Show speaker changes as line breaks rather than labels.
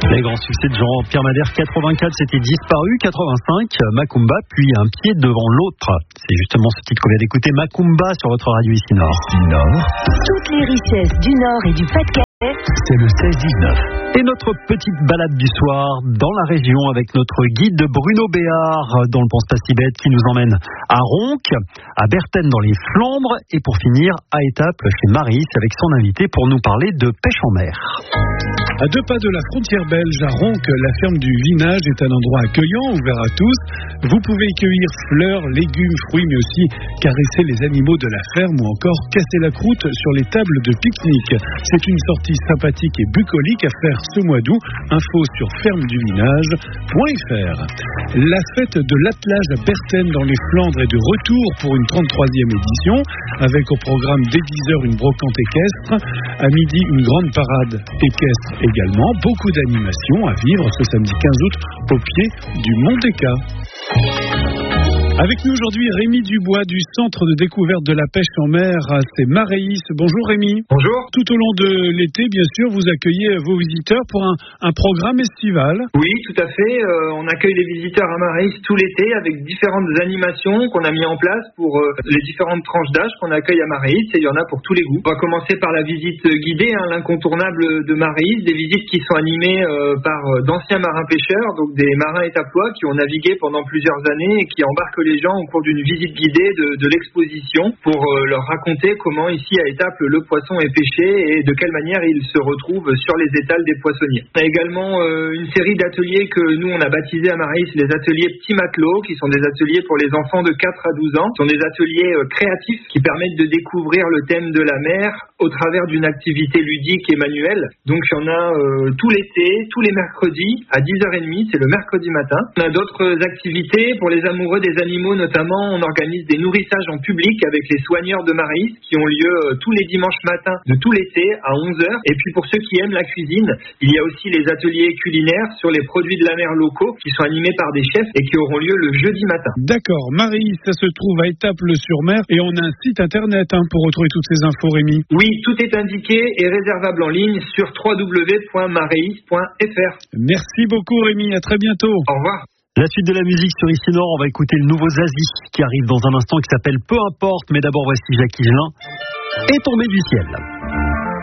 Les grands succès de Jean-Pierre Madère, 84, c'était Disparu, 85, Macumba, puis Un pied devant l'autre. C'est justement ce titre qu'on vient d'écouter, Macumba, sur votre radio ici Nord.
Toutes les richesses du Nord et du Pas-de-Calais.
C'est le 16-19. Et notre petite balade du soir dans la région avec notre guide Bruno Béard dans le Pont Spacibet qui nous emmène à Ronc, à Berthen dans les Flandres et pour finir à Étaples chez Maris avec son invité pour nous parler de pêche en mer.
À 2 pas de la frontière belge, à Ronc, la ferme du Vinage est un endroit accueillant, ouvert à tous. Vous pouvez y cueillir fleurs, légumes, fruits, mais aussi caresser les animaux de la ferme ou encore casser la croûte sur les tables de pique-nique. C'est une sortie sympathique et bucolique à faire ce mois d'août. Info sur fermeduvinage.fr. La fête de l'attelage à Berthen dans les Flandres est de retour pour une 33e édition, avec au programme dès 10h une brocante équestre. À midi, une grande parade équestre également. Beaucoup d'animations à vivre ce samedi 15 août au pied du Mont Déca. Avec nous aujourd'hui, Rémi Dubois du Centre de découverte de la pêche en mer, c'est Maréis. Bonjour Rémi.
Bonjour.
Tout au long de l'été, bien sûr, vous accueillez vos visiteurs pour un programme estival.
Oui, tout à fait. On accueille les visiteurs à Maréis tout l'été avec différentes animations qu'on a mis en place pour les différentes tranches d'âge qu'on accueille à Maréis, et il y en a pour tous les goûts. On va commencer par la visite guidée, l'incontournable de Maréis, des visites qui sont animées par d'anciens marins pêcheurs, donc des marins étaplois qui ont navigué pendant plusieurs années et qui embarquent les gens au cours d'une visite guidée de l'exposition pour leur raconter comment ici à Étaples le poisson est pêché et de quelle manière il se retrouve sur les étals des poissonniers. On a également une série d'ateliers que nous on a baptisés à Maréis les ateliers petits matelots, qui sont des ateliers pour les enfants de 4 à 12 ans. Ce sont des ateliers créatifs qui permettent de découvrir le thème de la mer au travers d'une activité ludique et manuelle. Donc il y en a tout l'été, tous les mercredis à 10h30, c'est le mercredi matin. On a d'autres activités pour les amoureux des animaux, notamment on organise des nourrissages en public avec les soigneurs de Maréis qui ont lieu tous les dimanches matins de tout l'été à 11h. Et puis pour ceux qui aiment la cuisine, il y a aussi les ateliers culinaires sur les produits de la mer locaux qui sont animés par des chefs et qui auront lieu le jeudi matin.
D'accord, Maréis, ça se trouve à Étaples-sur-Mer et on a un site internet pour retrouver toutes ces infos, Rémi.
Oui, tout est indiqué et réservable en ligne sur www.mareis.fr.
Merci beaucoup Rémi, à très bientôt.
Au revoir.
La suite de la musique sur Ici Nord, on va écouter le nouveau Zazie qui arrive dans un instant qui s'appelle Peu importe, mais d'abord voici Jacques Higelin et Tombé du ciel.